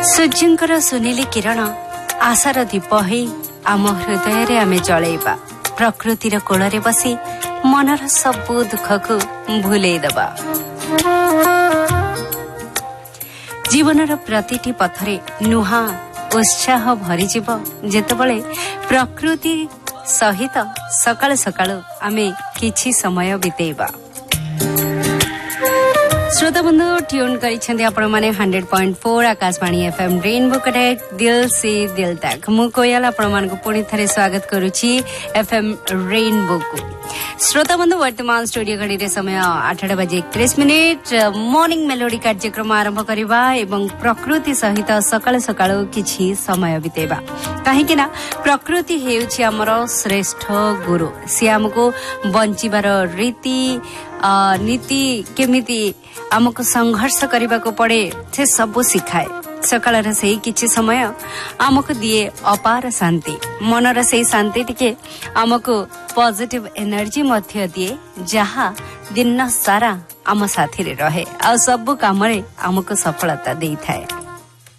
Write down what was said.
सूर्यंकर सुनीली किरण आशार दीप है आम हृदय आमे जलैबा प्रकृतिर कोଳରେ बसी मनर सबु दुख को भूलै दबा। जीवनर प्रतिटी पथरे नुहा उत्साह भरीजिव जेतेबेले प्रकृति सहित सकाळ सकाळ आमे किछि समय बितेबा। श्रोता बंधु ट्यून करिसेंती आपण माने 100.4 आकाशवाणी एफएम रेनबो कनेक्ट दिल से दिल तक। मु कोयल आपण मान को पुणी थरे स्वागत करूची एफएम रेनबो को। श्रोता बंधु वर्तमान स्टूडियो घड़ी रे समय 8:31 मॉर्निंग मेलोडी कार्यक्रम आरंभ करबा एवं प्रकृति सहित सकाळ सकाळ किछि समय बितेबा। काहे कि ना प्रकृति हेउछि हमर श्रेष्ठ गुरु। से हमको बंचिबार रीति नीति केमिति आमको संघर्ष करने को पड़े से सब सिखाए। सकाळ से किछि समय आमको दिए अपार शांति मनर से शांति टिके आमको पॉजिटिव एनर्जी मध्य दिए जहा दिन सारा आम साथी रे रहे आ सब काम रे आमको सफलता देई थाए।